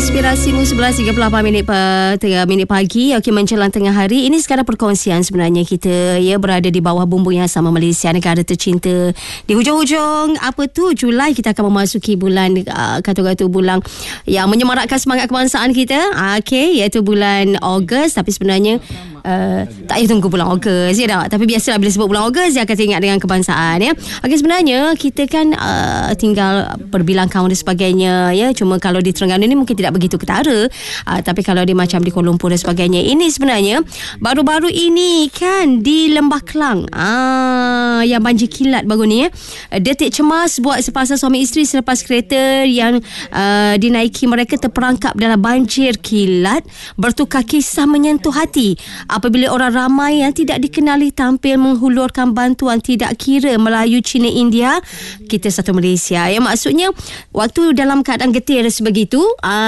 Inspirasimu 11.38 pagi. Okey, menjelang tengah hari. Ini sekadar perkongsian sebenarnya. Kita berada di bawah bumbung yang sama, Malaysia, negara tercinta. Di hujung-hujung Julai, kita akan memasuki bulan kata-kata bulan yang menyemarakkan semangat kebangsaan kita. Okey, iaitu bulan Ogos. Tapi sebenarnya tak payah tunggu bulan Ogos ya tak? Tapi biasalah bila sebut bulan Ogos dia akan teringat dengan kebangsaan ya. Okey, sebenarnya kita kan tinggal berbilang kaum dan sebagainya ya. Cuma kalau di Terengganu ni mungkin tidak begitu ketara, tapi kalau di macam di Kuala Lumpur dan sebagainya, ini sebenarnya baru-baru ini kan di Lembah Kelang yang banjir kilat baru ni ya. Detik cemas buat sepasang suami isteri selepas kereta yang dinaiki mereka terperangkap dalam banjir kilat. Bertukar kisah menyentuh hati apabila orang ramai yang tidak dikenali tampil menghulurkan bantuan tidak kira Melayu, Cina, India, kita satu Malaysia ya. Maksudnya waktu dalam keadaan getir sebegitu,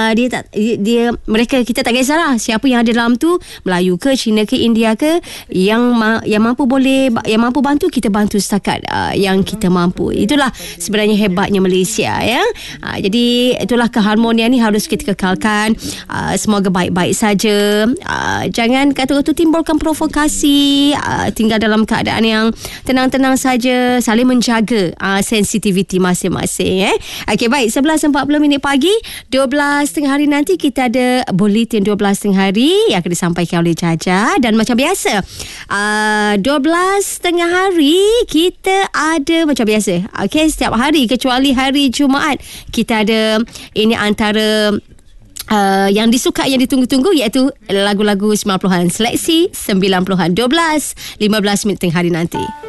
kita tak kisahlah siapa yang ada dalam tu, Melayu ke, Cina ke, India ke, yang mampu bantu, kita bantu setakat yang kita mampu. Itulah sebenarnya hebatnya Malaysia ya. Jadi itulah keharmonian ni harus kita kekalkan. Semoga baik-baik saja. Jangan kata-kata timbulkan provokasi. Tinggal dalam keadaan yang tenang-tenang saja, saling menjaga sensitiviti masing-masing. Okey, baik, 11.40 pagi, 12 tengah hari nanti kita ada Bulletin 12 tengah hari yang akan disampaikan oleh Jaja. Dan macam biasa 12 tengah hari kita ada macam biasa. Okey, setiap hari kecuali hari Jumaat kita ada ini antara yang disuka, yang ditunggu-tunggu, iaitu lagu-lagu 90-an, seleksi 90-an. 12:15 tengah hari nanti.